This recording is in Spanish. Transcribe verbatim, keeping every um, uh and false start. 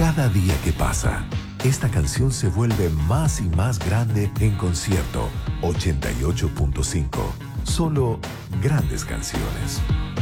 Cada día que pasa, esta canción se vuelve más y más grande en concierto. ochenta y ocho punto cinco. Solo grandes canciones.